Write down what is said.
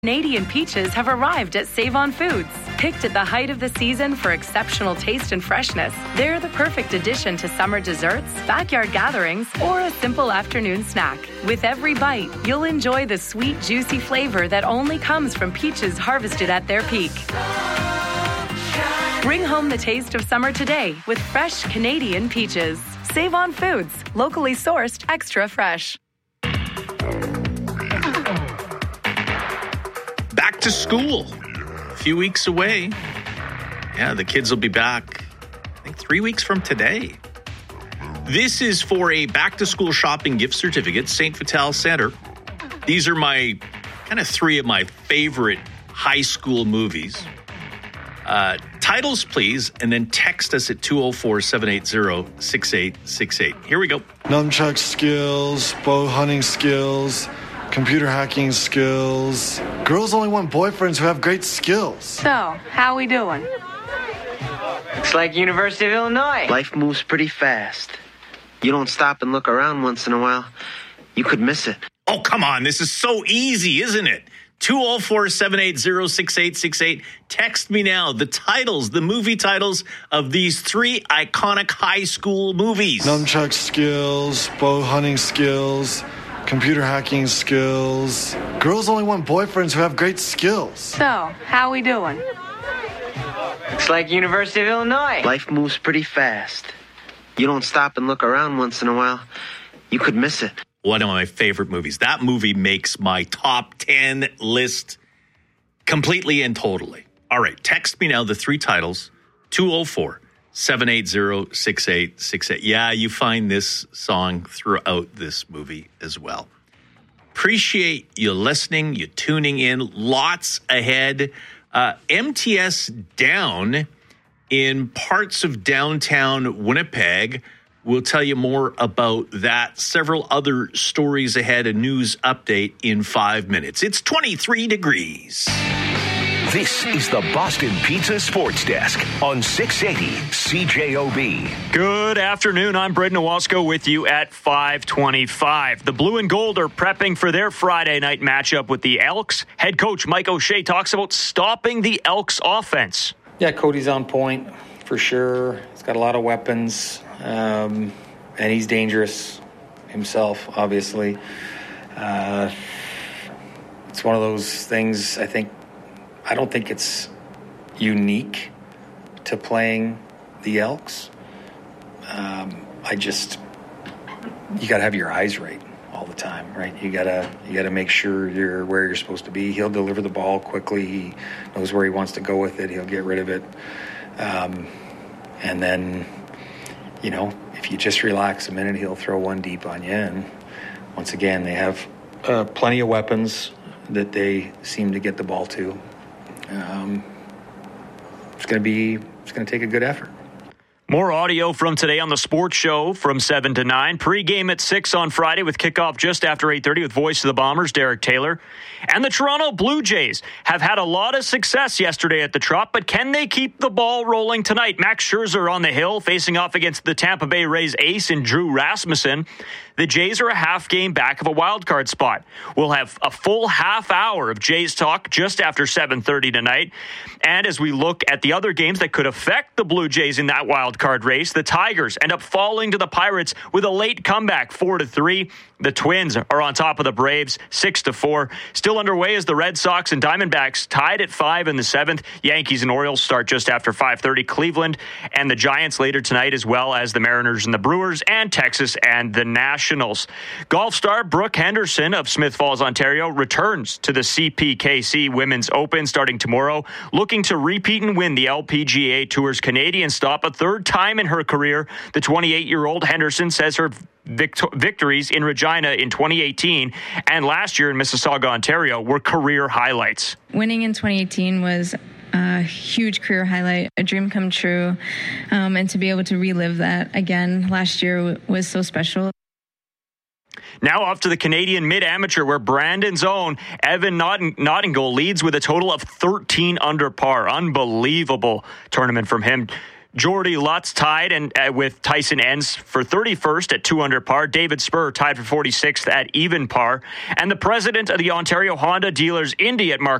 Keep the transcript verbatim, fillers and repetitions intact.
Canadian peaches have arrived at Save-On Foods. Picked at the height of the season for exceptional taste and freshness, they're the perfect addition to summer desserts, backyard gatherings, or a simple afternoon snack. With every bite, you'll enjoy the sweet, juicy flavor that only comes from peaches harvested at their peak. Bring home the taste of summer today with fresh Canadian peaches. Save-On Foods, locally sourced, extra fresh. Back to school. A few weeks away. Yeah, the kids will be back, I think, three weeks from today. This is for a back-to-school shopping gift certificate, Saint Vital Center. These are my, kind of three of my favorite high school movies. Uh, titles, please, and then text us at two oh four, seven eight zero, six eight six eight. Here we go. Nunchuck skills, bow hunting skills, computer hacking skills. Girls only want boyfriends who have great skills. So, how we doing? Looks like University of Illinois. Life moves pretty fast. You don't stop and look around once in a while, you could miss it. Oh, come on. This is so easy, isn't it? two oh four, seven eight zero, six eight six eight. Text me now the titles, the movie titles of these three iconic high school movies. Nunchuck skills, bow hunting skills, computer hacking skills. Girls only want boyfriends who have great skills. So, how we doing? Looks like University of Illinois. Life moves pretty fast. You don't stop and look around once in a while, you could miss it. One of my favorite movies. That movie makes my top ten list completely and totally. All right, text me now the three titles, two oh four, seven eight zero, six eight six eight. Yeah, you find this song throughout this movie as well. Appreciate you listening, you tuning in. Lots ahead. Uh, M T S down in parts of downtown Winnipeg. We'll tell you more about that. Several other stories ahead. A news update in five minutes. It's twenty-three degrees. This is the Boston Pizza Sports Desk on six eighty C J O B. Good afternoon. I'm Brendan Owalsko with you at five twenty-five. The Blue and Gold are prepping for their Friday night matchup with the Elks. Head coach Mike O'Shea talks about stopping the Elks offense. Yeah, Cody's on point for sure. He's got a lot of weapons. Um, and he's dangerous himself, obviously. Uh, it's one of those things, I think, I don't think it's unique to playing the Elks. Um, I just, you got to have your eyes right all the time, right? You got to you got to make sure you're where you're supposed to be. He'll deliver the ball quickly. He knows where he wants to go with it. He'll get rid of it. Um, and then... You know, if you just relax a minute, he'll throw one deep on you. And once again, they have uh, plenty of weapons that they seem to get the ball to. Um, it's going to be, it's going to take a good effort. More audio from today on the Sports Show from seven to nine. Pre-game at six on Friday with kickoff just after eight thirty with voice of the Bombers, Derek Taylor. And the Toronto Blue Jays have had a lot of success yesterday at the Trop, but can they keep the ball rolling tonight? Max Scherzer on the hill facing off against the Tampa Bay Rays ace in Drew Rasmussen. The Jays are a half game back of a wild card spot. We'll have a full half hour of Jays talk just after seven thirty tonight. And as we look at the other games that could affect the Blue Jays in that wild card race, the Tigers end up falling to the Pirates with a late comeback, four to three. The Twins are on top of the Braves, six to four. Still underway is the Red Sox and Diamondbacks tied at five in the seventh. Yankees and Orioles start just after five thirty. Cleveland and the Giants later tonight, as well as the Mariners and the Brewers, and Texas and the Nationals. Golf star Brooke Henderson of Smith Falls, Ontario, returns to the C P K C Women's Open starting tomorrow, looking to repeat and win the L P G A Tour's Canadian stop a third time in her career. The twenty-eight-year-old Henderson says her Victor- victories in Regina in twenty eighteen and last year in Mississauga, Ontario were career highlights. Winning in twenty eighteen was a huge career highlight, a dream come true, um, and to be able to relive that again last year w- was so special. Now off to the Canadian mid-amateur where Brandon's own Evan Notting- Nottingham leads with a total of thirteen under par. Unbelievable tournament from him. Jordy Lutz tied and uh, with Tyson Enns for thirty-first at two under par. David Spur tied for forty-sixth at even par. And the president of the Ontario Honda Dealers Indy at Mark